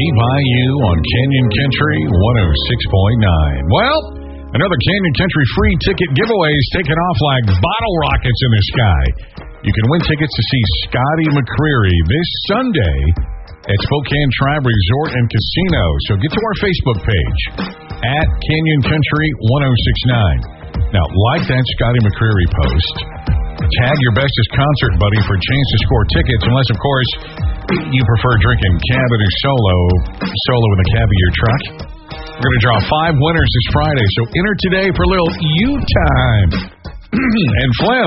Beat by You on Canyon Country 106.9. Well, another Canyon Country free ticket giveaway is taking off like bottle rockets in the sky. You can win tickets to see Scotty McCreery this Sunday at Spokane Tribe Resort and Casino. So get to our Facebook page at Canyon Country 1069. Now, like that Scotty McCreery post. Tag your bestest concert buddy for a chance to score tickets, unless, of course, you prefer drinking Cabot or solo in the cab of your truck. We're going to draw 5 winners this Friday, so enter today for a little U-Time. And Phlegm,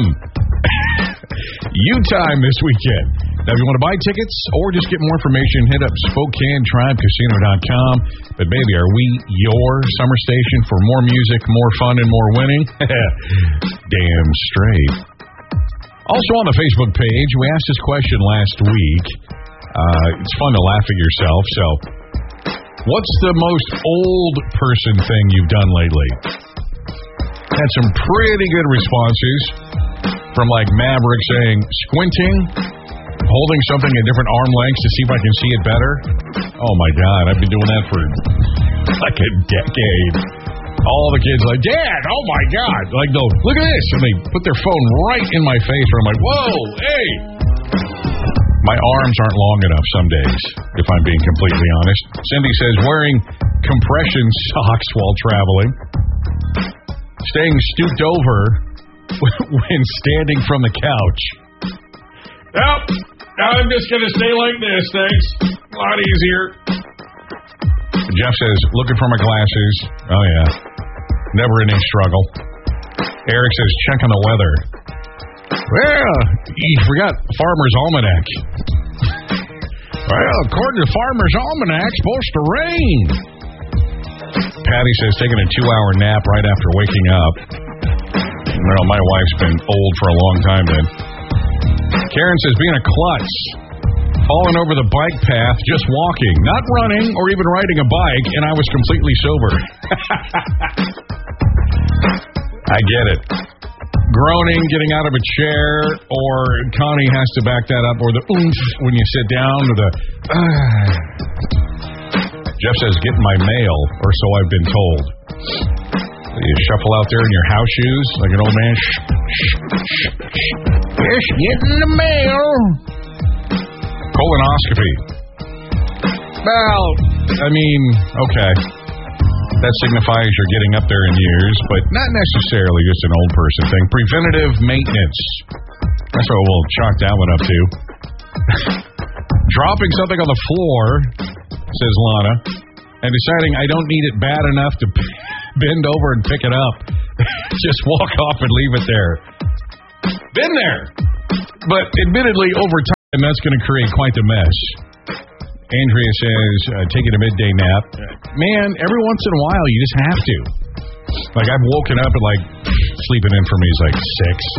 U-Time this weekend. Now, if you want to buy tickets or just get more information, hit up SpokaneTribeCasino.com. But, baby, are we your summer station for more music, more fun, and more winning? Damn straight. Also on the Facebook page, we asked this question last week. It's fun to laugh at yourself. So, what's the most old person thing you've done lately? Had some pretty good responses from like Maverick saying squinting, holding something at different arm lengths to see if I can see it better. Oh my God, I've been doing that for like a decade. All the kids like, Dad, oh my God. Like, no, look at this. And they put their phone right in my face where I'm like, whoa, hey. My arms aren't long enough some days, if I'm being completely honest. Cindy says wearing compression socks while traveling. Staying stooped over when standing from the couch. Nope, I'm just going to stay like this, thanks. A lot easier. Jeff says, looking for my glasses. Oh, yeah. Never ending struggle. Eric says, check on the weather. Well, you forgot Farmer's Almanac. Well, according to Farmer's Almanac, it's supposed to rain. Patty says, taking a 2-hour nap right after waking up. Well, my wife's been old for a long time then. Karen says, being a klutz. Falling over the bike path, just walking, not running or even riding a bike, and I was completely sober. I get it. Groaning, getting out of a chair, or Connie has to back that up, or the oomph when you sit down, or the Jeff says, get my mail, or so I've been told. You shuffle out there in your house shoes like an old man. Yes, getting the mail. Colonoscopy. Well, I mean, okay. That signifies you're getting up there in years, but not necessarily just an old person thing. Preventative maintenance. That's what we'll chalk that one up to. Dropping something on the floor, says Lana, and deciding I don't need it bad enough to bend over and pick it up. Just walk off and leave it there. Been there. But admittedly, over time, and that's going to create quite the mess. Andrea says, taking a midday nap. Man, every once in a while, you just have to. Like, I've woken up at, like, sleeping in for me is like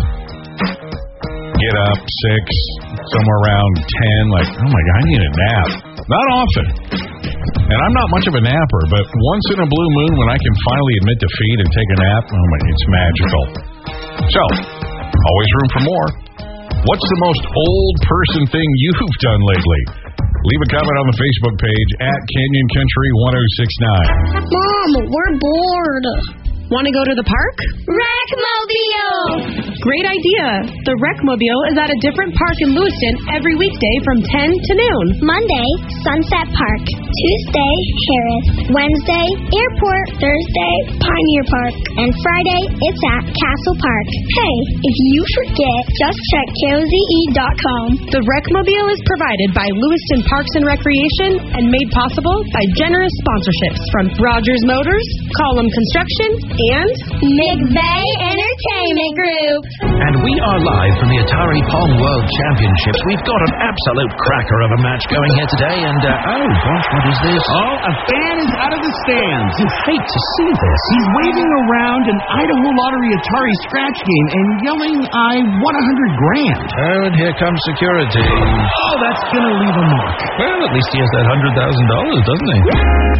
6. Get up, 6. Somewhere around 10. Like, oh, my God, I need a nap. Not often. And I'm not much of a napper, but once in a blue moon when I can finally admit defeat and take a nap, oh, my, it's magical. So, always room for more. What's the most old person thing you've done lately? Leave a comment on the Facebook page at Canyon Country 1069. Mom, we're bored. Want to go to the park? Wreckmobile! Great idea. The Wreckmobile is at a different park in Lewiston every weekday from 10 to noon. Monday, Sunset Park. Tuesday, Harris. Wednesday, Airport. Thursday, Pioneer Park. And Friday, it's at Castle Park. Hey, if you forget, just check KOZE.com. The Wreckmobile is provided by Lewiston Parks and Recreation and made possible by generous sponsorships from Rogers Motors, Column Construction, and McVeigh Entertainment Group. And we are live from the Atari Pong World Championships. We've got an absolute cracker of a match going here today, and oh gosh, what is this? Oh, a fan is out of the stands. You hate to see this. He's waving around an Idaho Lottery Atari scratch game and yelling, I won $100,000. Oh, and here comes security. Oh, that's gonna leave a mark. Well, at least he has that $100,000, doesn't he?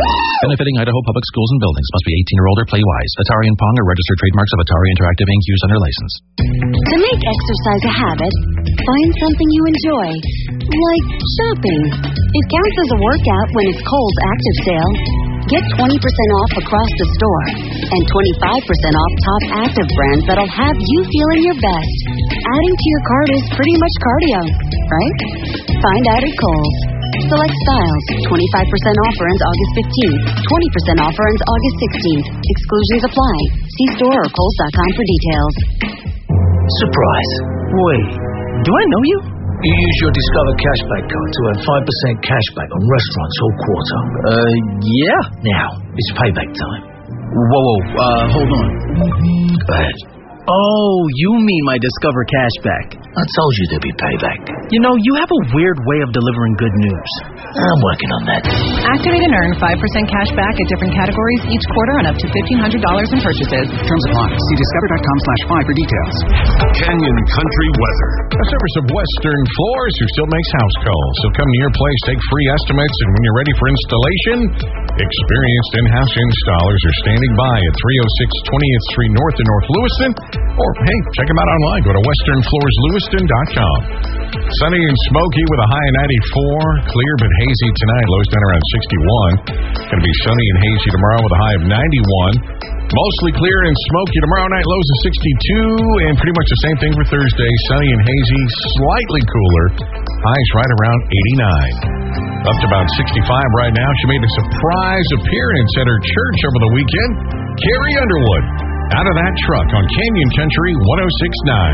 Benefiting Idaho Public Schools and buildings. Must be 18 or older. Play wise. Atari and Pong are registered trademarks of Atari Interactive Inc. Used under license. To make exercise a habit, find something you enjoy, like shopping. It counts as a workout when it's Kohl's Active Sale. Get 20% off across the store and 25% off top active brands that'll have you feeling your best. Adding to your cart is pretty much cardio, right? Find out at Kohl's. Select styles. 25% offer ends August 15th. 20% offer ends August 16th. Exclusions apply. See store or Kohls.com for details. Surprise. Wait, do I know you? You use your Discover Cashback card to earn 5% cashback on restaurants all quarter. Yeah. Now, it's payback time. Whoa, hold on. Go ahead. Oh, you mean my Discover Cashback. I told you there'd be payback. You know, you have a weird way of delivering good news. I'm working on that. Activate and earn 5% cash back at different categories each quarter on up to $1,500 in purchases. Terms apply. See discover.com/5 for details. Canyon Country Weather. A service of Western Floors, who still makes house calls. They'll come to your place, take free estimates, and when you're ready for installation, experienced in-house installers are standing by at 306 20th Street North in North Lewiston. Or, hey, check them out online. Go to westernfloorslewiston.com. Sunny and smoky with a high of 94. Clear but hazy tonight. Lows down around 61. Going to be sunny and hazy tomorrow with a high of 91. Mostly clear and smoky tomorrow night. Lows of 62. And pretty much the same thing for Thursday. Sunny and hazy. Slightly cooler. Highs right around 89. Up to about 65 right now. She made a surprise appearance at her church over the weekend. Carrie Underwood. Out of that truck on Canyon Country 106.9.